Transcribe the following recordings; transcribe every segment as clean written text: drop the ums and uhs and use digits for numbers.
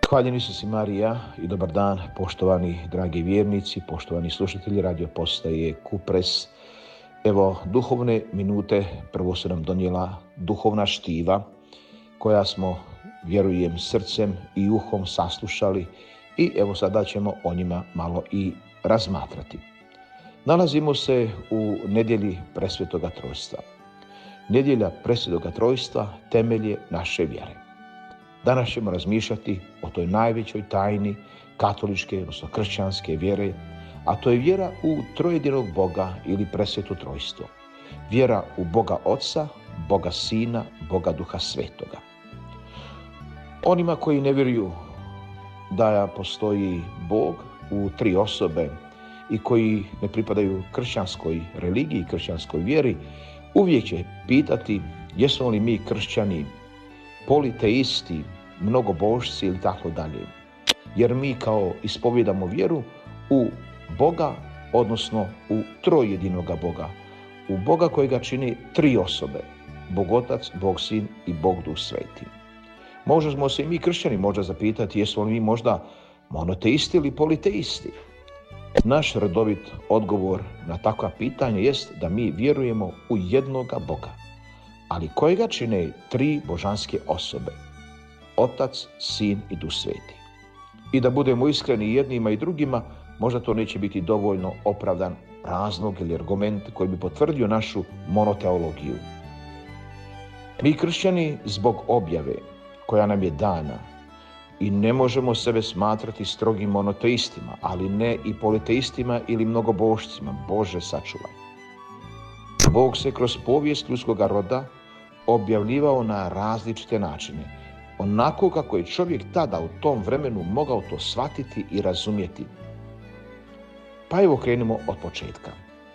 Hvaljen Isus i Marija i dobar dan, poštovani dragi vjernici, poštovani slušatelji radio postaje Kupres. Evo, duhovne minute prvo su nam donijela duhovna štiva koja smo, vjerujem, srcem i uhom saslušali i evo sada ćemo o njima malo i razmatrati. Nalazimo se u nedjelji Presvetoga Trojstva. Nedjelja Presvetoga Trojstva temelj je naše vjere. Danas ćemo razmišljati o toj najvećoj tajni katoličke, odnosno kršćanske vjere, a to je vjera u trojedinog Boga ili Presveto Trojstvo. Vjera u Boga Oca, Boga Sina, Boga Duha Svetoga. Onima koji ne vjeruju da postoji Bog u tri osobe i koji ne pripadaju kršćanskoj religiji, kršćanskoj vjeri, uvijek će pitati jesmo li mi kršćani politeisti, mnogobožci ili tako dalje. Jer mi kao ispovjedamo vjeru u Boga, odnosno u trojedinoga Boga. U Boga kojega čini tri osobe. Bog Otac, Bog Sin i Bog Duh Sveti. Možemo se i mi kršćani možda zapitati jesmo li mi možda monoteisti ili politeisti. Naš redovit odgovor na takva pitanja jest da mi vjerujemo u jednoga Boga, ali kojega čine tri božanske osobe, Otac, Sin i Duh Sveti. I da budemo iskreni jednima i drugima, možda to neće biti dovoljno opravdan razlog ili argument koji bi potvrdio našu monoteologiju. Mi kršćani zbog objave koja nam je dana i ne možemo sebe smatrati strogim monoteistima, ali ne i politeistima ili mnogobošcima, Bože sačuvaj. Bog se kroz povijest ljudskoga roda objavljivao na različite načine, onako kako je čovjek tada u tom vremenu mogao to shvatiti i razumjeti. Pa evo krenimo od početka.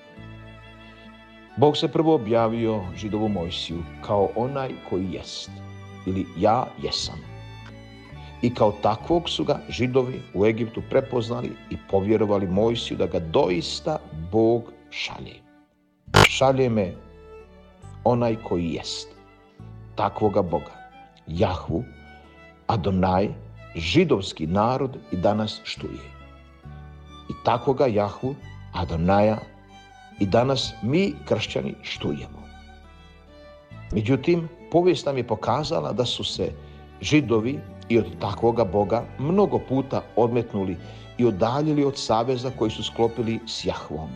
Bog se prvo objavio židovu Mojsiju kao onaj koji jest, ili ja jesam. I kao takvog su ga Židovi u Egiptu prepoznali i povjerovali Mojsiju da ga doista Bog šalje. Šalje me onaj koji jest, takvoga Boga, Jahvu, Adonaj, židovski narod i danas štuje. I takvoga Jahvu, Adonaja i danas mi kršćani štujemo. Međutim, povijest nam je pokazala da su se Židovi i od takvoga Boga mnogo puta odmetnuli i odaljili od saveza koji su sklopili s Jahvom.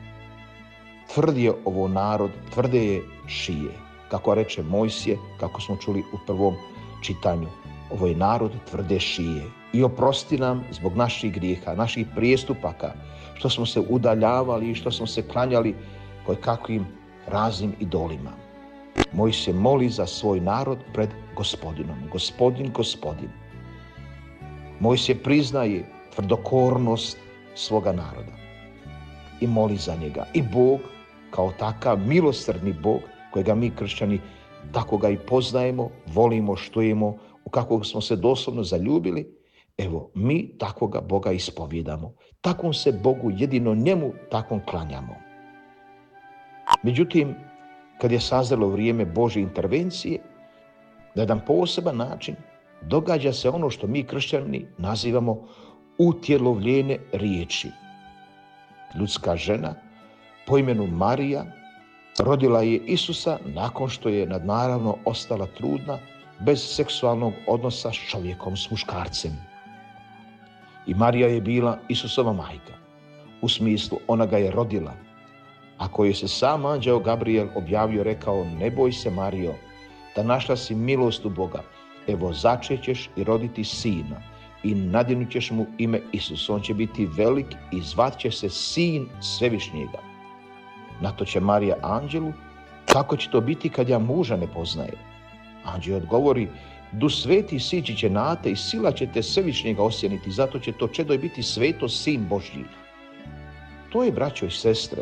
Tvrd je ovo narod, tvrde je šije. Kako reče Mojsije, kako smo čuli u prvom čitanju. Ovo je narod tvrde šije. I oprosti nam zbog naših grijeha, naših prijestupaka, što smo se udaljavali i što smo se klanjali kojekakvim raznim idolima. Mojsije moli za svoj narod pred Gospodinom. Gospodin. Mojsije priznaje tvrdokornost svoga naroda i moli za njega. I Bog, kao takav milosrdni Bog, kojega mi kršćani tako ga i poznajemo, volimo, štujemo, u kakvog smo se doslovno zaljubili, evo, mi takvoga Boga ispovjedamo. Takvom se Bogu, jedino njemu, takvom klanjamo. Međutim, kad je sazrelo vrijeme Božje intervencije, na jedan poseban način događa se ono što mi kršćani nazivamo utjelovljene riječi. Ljudska žena po imenu Marija rodila je Isusa nakon što je nadnaravno ostala trudna bez seksualnog odnosa s čovjekom, s muškarcem. I Marija je bila Isusova majka. U smislu ona ga je rodila. A koji se sam anđeo Gabriel objavio, rekao: ne boj se, Marijo, da našla si milost u Boga. Evo, začećeš i roditi sina i nadjenut ćeš mu ime Isus. On će biti velik i zvat će se Sin Svevišnjega. Na to će Marija anđelu: kako će to biti kad ja muža ne poznajem? Anđel odgovori: Duh Sveti sići će na te i sila će te Svevišnjega osjeniti, zato će to čedo biti sveto, Sin Božji. To je, braćo i sestre,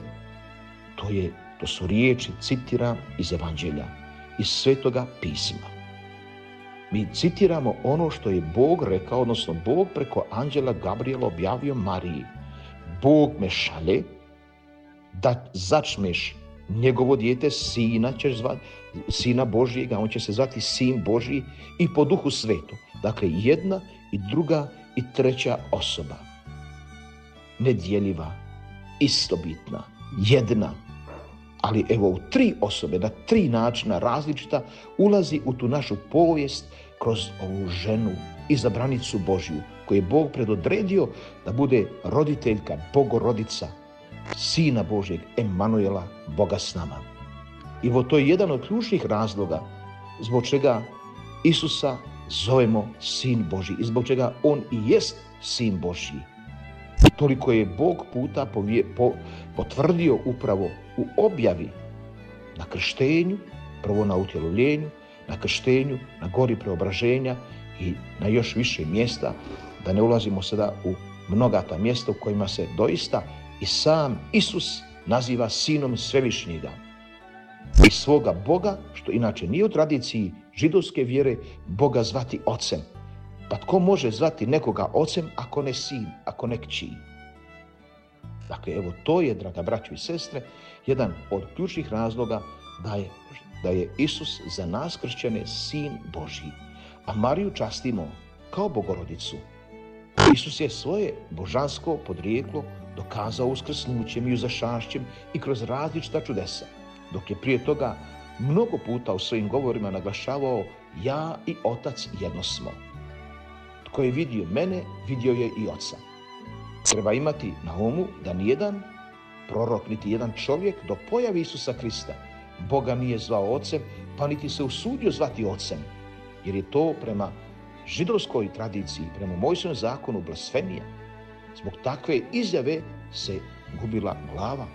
to su riječi, citiram iz Evanđelja, iz Svetoga pisma. Mi citiramo ono što je Bog rekao, odnosno Bog preko anđela Gabriela objavio Mariji. Bog me šalje da začmeš njegovo dijete, sina ćeš zvati, Sina Božjega, on će se zvati Sin Božji i po Duhu Svetu. Dakle, jedna i druga i treća osoba. Nedjeljiva, istobitna, jedna. Ali evo u 3 osobe, na 3 načina različita, ulazi u tu našu povijest kroz ovu ženu, izabranicu Božju, koju je Bog predodredio da bude roditeljka, Bogorodica, Sina Božjeg, Emanuela, Boga s nama. I to je jedan od ključnih razloga zbog čega Isusa zovemo Sin Božji i zbog čega on i jest Sin Božji. Toliko je Bog puta potvrdio upravo u objavi na krštenju, prvo na utjelovljenju, na krštenju, na gori preobraženja i na još više mjesta, da ne ulazimo sada u mnoga ta mjesta u kojima se doista i sam Isus naziva Sinom Svevišnjega i svoga Boga, što inače nije u tradiciji židovske vjere, Boga zvati Ocem. Pa tko može zvati nekoga Ocem ako ne sin, ako ne kći? Dakle, evo to je, draga braćo i sestre, jedan od ključnih razloga da je Isus za nas kršćane Sin Božji. A Mariju častimo kao Bogorodicu. Isus je svoje božansko podrijeklo dokazao uskrsnućem i uzašašćem i kroz različita čudesa, dok je prije toga mnogo puta u svojim govorima naglašavao: ja i Otac jedno smo. Tko je vidio mene, vidio je i Oca. Treba imati na umu da nijedan prorok, niti jedan čovjek do pojave Isusa Krista Boga nije zvao Ocem, pa niti se usudio zvati Ocem, jer je to prema židovskoj tradiciji, prema Mojsijevom zakonu blasfemija. Zbog takve izjave se gubila glava.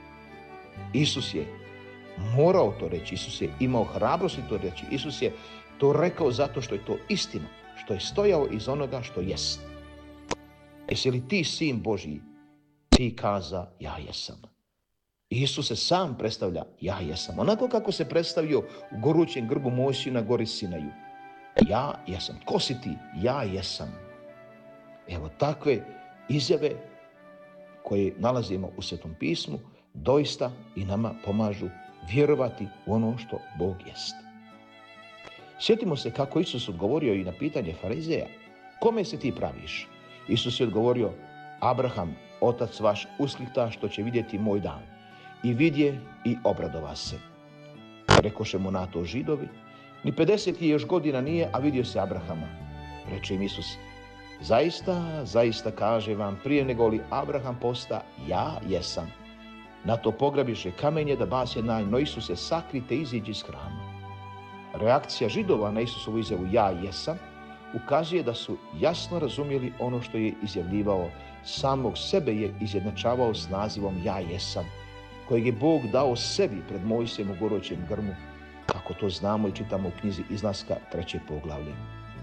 Isus je morao to reći, Isus je imao hrabrosti to reći, Isus je to rekao zato što je to istina, što je stojao iz onoga što jest. Jesi li ti Sin Božji? Ti kaza, ja jesam. Isus se sam predstavlja, ja jesam. Onako kako se predstavio u gorućem grbu Mojsiju na gori Sinaju. Ja jesam. Tko si ti? Ja jesam. Evo takve izjave koje nalazimo u Svetom pismu doista i nama pomažu vjerovati u ono što Bog jest. Sjetimo se kako Isus odgovorio i na pitanje farizeja: kome se ti praviš? Isus je odgovorio: Abraham, otac vaš, usklita što će vidjeti moj dan. I vidje i obradova se. Rekoše mu na to Židovi: ni 50 još godina nije, a vidio se Abrahama. Reče im Isus: zaista, zaista kaže vam, prije nego li Abraham posta, ja jesam. Na to pograbiše kamenje da basje nanj, no Isuse sakrite, iziđi iz hrama. Reakcija Židova na Isusovu izjavu ja jesam ukazuje da su jasno razumjeli ono što je izjavljivao. Samog sebe je izjednačavao s nazivom ja jesam, kojeg je Bog dao sebi pred Mojsijem u gorućem grmu, kako to znamo i čitamo u knjizi Izlaska 3. poglavlje.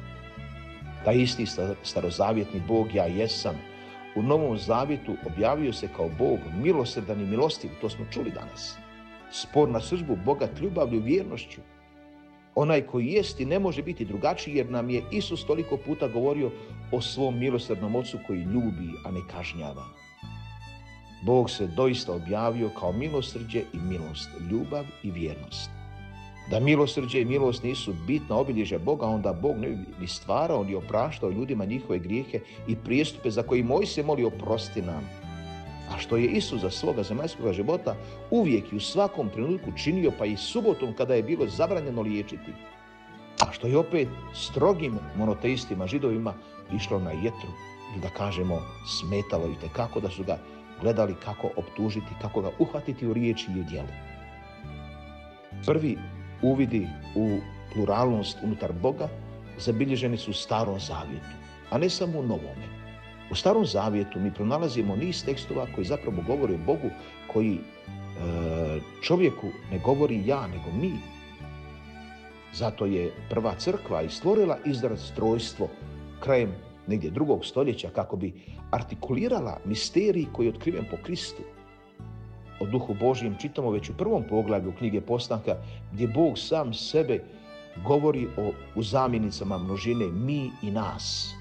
Taj isti starozavjetni Bog ja jesam u Novom Zavjetu objavio se kao Bog milosrdan i milostiv, to smo čuli danas. Spor na sržbu bogat ljubavlju i vjernošću. Onaj koji jest i ne može biti drugačiji, jer nam je Isus toliko puta govorio o svom milosrdnom Ocu koji ljubi, a ne kažnjava. Bog se doista objavio kao milosrđe i milost, ljubav i vjernost. Da milosrđe i milost nisu bitna obilježja Boga, onda Bog ne bi ni stvarao ni opraštao ljudima njihove grijehe i prijestupe za koje Mojsije moli oprosti nam. A što je Isus za svoga zemaljskog života uvijek i u svakom trenutku činio, pa i subotom kada je bilo zabranjeno liječiti. A što je opet strogim monoteistima, Židovima, išlo na jetru, ili da kažemo smetalo i tekako, da su ga gledali kako optužiti, kako ga uhvatiti u riječi i u djelu. Prvi uvidi u pluralnost unutar Boga zabilježeni su u Starom Zavjetu, a ne samo u Novome. U Starom Zavjetu mi pronalazimo niz tekstova koji zapravo govore o Bogu, koji čovjeku ne govori ja, nego mi. Zato je prva crkva i stvorila izraz trojstvo krajem negdje 2. stoljeća kako bi artikulirala misterij koji je otkriven po Kristu. O Duhu Božjem čitamo već u 1. poglavlju knjige Postanka, gdje Bog sam sebe govori u zamjenicama množine mi i nas.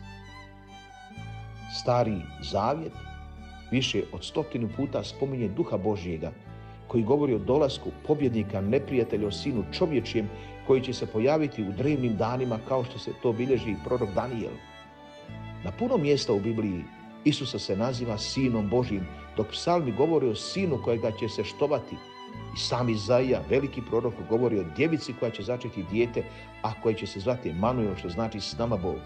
Stari Zavjet više od 100 puta spominje Duha Božjega, koji govori o dolasku pobjednika neprijatelja, o Sinu čovječijem, koji će se pojaviti u drevnim danima kao što se to bilježi prorok Danijel. Na puno mjesta u Bibliji Isusa se naziva Sinom Božjim, dok psalmi govori o sinu kojega će se štovati. I sam Izaija, veliki prorok, govori o djevici koja će začeti dijete, a koje će se zvati Emanuel, što znači s nama Bog.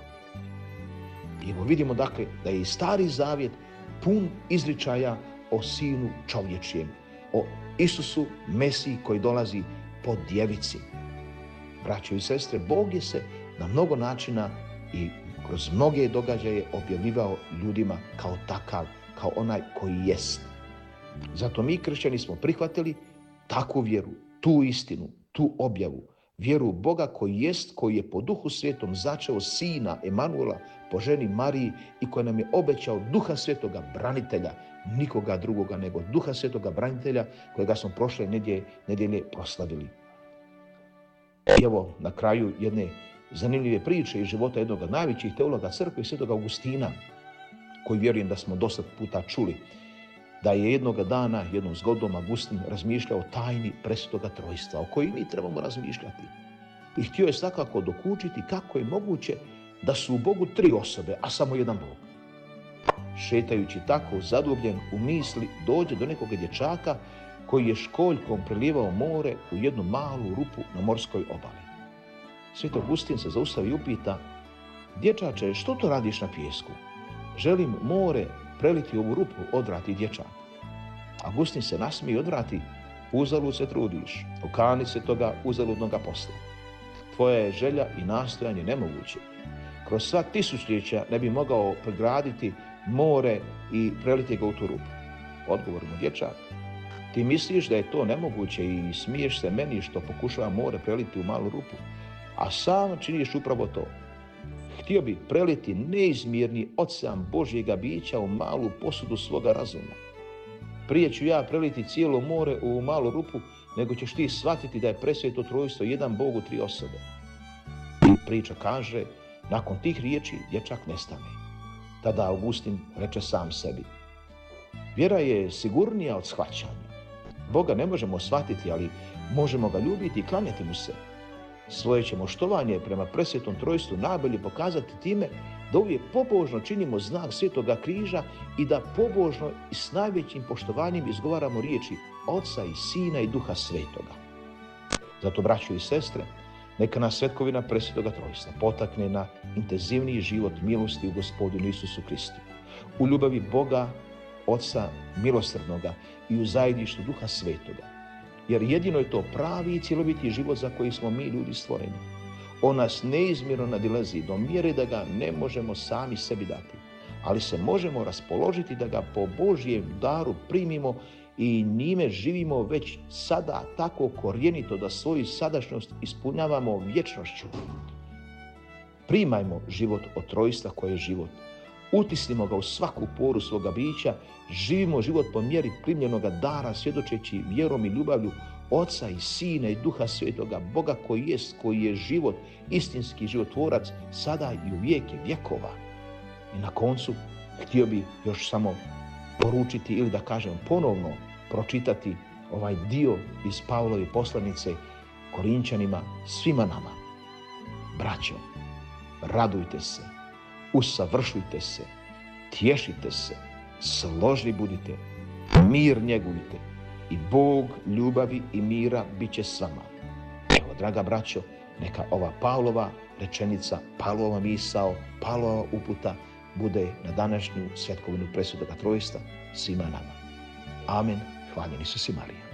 I evo vidimo dakle da je i Stari Zavjet pun izričaja o sinu čovječjem, o Isusu Mesiji koji dolazi po djevici. Braćo i sestre, Bog je se na mnogo načina i kroz mnoge događaje objavljivao ljudima kao takav, kao onaj koji jest. Zato mi kršćani smo prihvatili takvu vjeru, tu istinu, tu objavu, vjeru u Boga koji jest, koji je po Duhu Svetom začeo sina Emanuela po ženi Mariji i koji nam je obećao Duha Svetoga branitelja, nikoga drugoga nego Duha Svetoga branitelja kojega smo prošle nedjelje proslavili. I evo na kraju jedne zanimljive priče iz života jednog od najvećih teologa crkve, Svetog Augustina, koji vjerujem da smo dosta puta čuli, da je jednoga dana, jednom zgodom, Augustin razmišljao o tajni Presvetoga Trojstva, o kojoj mi trebamo razmišljati. I htio je svakako dokučiti kako je moguće da su u Bogu 3 osobe, a samo jedan Bog. Šetajući tako zadubljen u misli, dođe do nekog dječaka koji je školjkom prelijevao more u jednu malu rupu na morskoj obali. Sveti Augustin se zaustavi i upita: dječače, što to radiš na pijesku? Želim more preliti ovu rupu, odvrati dječak. Augustin se nasmije i odvrati: uzalud se trudiš, okani se toga uzaludnoga posla. Tvoja je želja i nastojanje nemoguće. Kroz sva tisućljeća ne bi mogao pregraditi more i preliti ga u tu rupu. Odgovor mu dječak: ti misliš da je to nemoguće i smiješ se meni što pokušava more preliti u malu rupu, a sam činiš upravo to. Htio bi preliti neizmjerni ocean Božjega bića u malu posudu svoga razuma. Prije ću ja preliti cijelo more u malu rupu, nego ćeš ti shvatiti da je presveto trojstvo jedan Bog u 3 osobe. I priča kaže, nakon tih riječi dječak nestane. Tada Augustin reče sam sebi: vjera je sigurnija od shvaćanja. Boga ne možemo shvatiti, ali možemo ga ljubiti i klanjati mu se. Svoje ćemo štovanje prema presvetom trojstvu najbolje pokazati time da uvijek pobožno činimo znak Svetoga križa i da pobožno i s najvećim poštovanjem izgovaramo riječi Oca i Sina i Duha Svetoga. Zato, braćo i sestre, neka nas svetkovina presvetoga trojstva potakne na intenzivniji život milosti u Gospodinu Isusu Kristu, u ljubavi Boga, Oca milosrdnoga i u zajedništvu Duha Svetoga. Jer jedino je to pravi i cjeloviti život za koji smo mi ljudi stvoreni. On nas neizmjerno nadilazi do mjere da ga ne možemo sami sebi dati, ali se možemo raspoložiti da ga po Božjem daru primimo i njime živimo već sada tako korjenito da svoju sadašnjost ispunjavamo vječnošću. Primajmo život od trojstva koje je život. Utisnimo ga u svaku poru svoga bića, živimo život po mjeri primljenoga dara, svjedočeći vjerom i ljubavlju Oca i Sina i Duha Svetoga, Boga koji je život, istinski životvorac, sada i u vijeke vjekova. I na koncu, htio bi još samo poručiti ili da kažem ponovno pročitati ovaj dio iz Pavlove poslanice Korinčanima, svima nama. Braćo, radujte se, usavršujte se, tješite se, složni budite, mir njegujte i Bog ljubavi i mira bit će s vama. Evo, draga braćo, neka ova Pavlova rečenica, Pavlova misao, Pavlova uputa bude na današnju svetkovinu presvetoga trojstva svima nama. Amen. Hvaljen Isus i Marija.